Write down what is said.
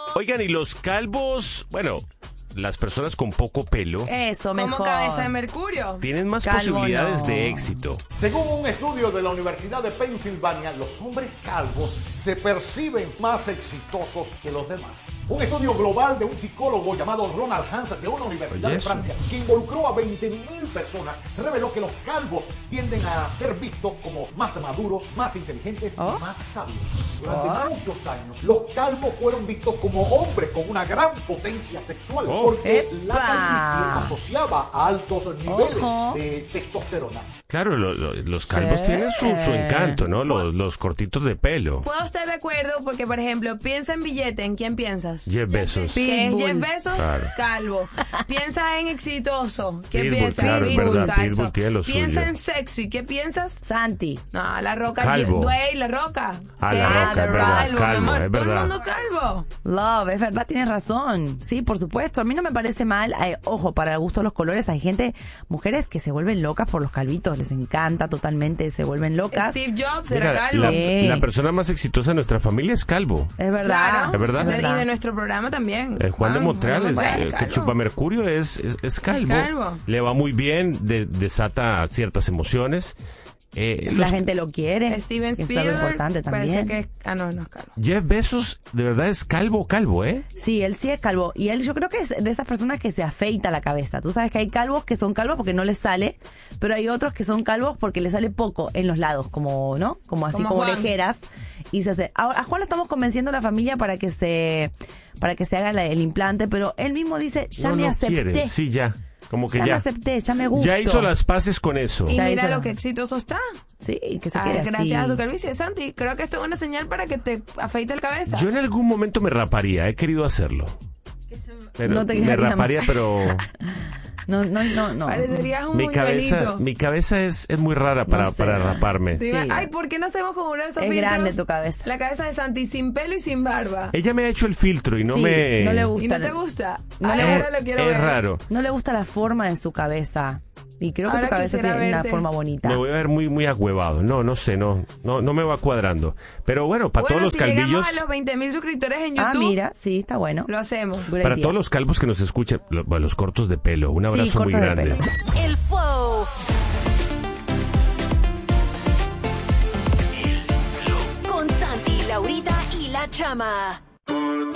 Oigan, y los calvos, bueno, las personas con poco pelo Eso, mejor. Como cabeza de mercurio. tienen más Calvo posibilidades no. de éxito. Según un estudio de la Universidad de Pensilvania, los hombres calvos se perciben más exitosos que los demás. Un estudio global de un psicólogo llamado Ronald Hans de una universidad Oye, de eso. Francia, que involucró a 20.000 personas, reveló que los calvos tienden a ser vistos como más maduros, más inteligentes y más sabios. Durante muchos años, los calvos fueron vistos como hombres con una gran potencia sexual, porque la ¡Epa! calvicie asociaba a altos niveles Ojo. de testosterona. Claro, los calvos Sí. tienen su encanto, ¿no? Los cortitos de pelo. Puedo estar de acuerdo porque, por ejemplo, piensa en billete. ¿En quién piensas? Jeff Bezos. ¿Qué es Pitbull. Jeff Bezos? Claro. Calvo. Piensa en exitoso. ¿Qué Pitbull, piensas? claro, es Pitbull, verdad, calzo. Pitbull tiene lo Piensa suyo. en sexy. ¿Qué piensas? Santi. No, la roca. Calvo. Dwayne, la roca. Ah, ¿Qué la Roca, es? es verdad, Calvo, calvo, mi amor. es Todo el verdad. mundo calvo. Love, es verdad, tienes razón. Sí, por supuesto. A mí no me parece mal. Ojo, para el gusto de los colores hay gente, mujeres que se vuelven locas por los calvitos. Les encanta totalmente, se vuelven locas. Steve Jobs Mira, era calvo. Sí. la persona más exitosa de nuestra familia es calvo. Es verdad. Claro. ¿Es verdad? Y de nuestro programa también. Juan de Montreal, que calvo. chupa mercurio, es calvo. calvo. Le va muy bien, desata ciertas emociones. La gente lo quiere. Steven que es algo Spielberg importante parece también. que es... Ah, no es calvo. Jeff Bezos, de verdad, es calvo, ¿eh? Sí, él sí es calvo. Y él yo creo que es de esas personas que se afeita la cabeza. Tú sabes que hay calvos que son calvos porque no les sale, pero hay otros que son calvos porque les sale poco en los lados, como, ¿no? Como así, Como como Juan. orejeras. Y se hace. A Juan lo estamos convenciendo a la familia para que se haga el implante, pero él mismo dice, ya No me lo acepté. quiere, sí, ya. Como que ya me ya. acepté, ya me gusta. Ya hizo las paces con eso. Y Ya mira hizo- lo que exitoso está. Sí, que se quede así. Gracias a tu calvicie. Santi, creo que esto es una señal para que te afeites la cabeza. Yo en algún momento me raparía, he querido hacerlo. Pero No te me quedaría raparía, mal. pero No. Parecerías un mi cabeza buñuelito. es muy rara No sé. para raparme. Sí, Sí. Ay, ¿por qué no hacemos como uno de esos Es filtros? grande tu cabeza. La cabeza de Santi sin pelo y sin barba. Ella me ha hecho el filtro y no Sí, me... no le gusta. ¿Y no te gusta? No Ay, le- ahora lo quiero es ver. raro. No le gusta la forma de su cabeza. Y creo que Ahora tu cabeza quisiera tiene una verte. forma bonita. Me voy a ver muy agüevado. No sé, no me va cuadrando. Pero bueno, para Bueno, todos los si calvillos, llegamos a los 20,000 suscriptores en YouTube, Mira, sí, está bueno. lo hacemos. Good para idea. todos los calvos que nos escuchan, los cortos de pelo, un abrazo muy cortos de grande. pelo. El Flow. Con Santi, Laurita y La Chama.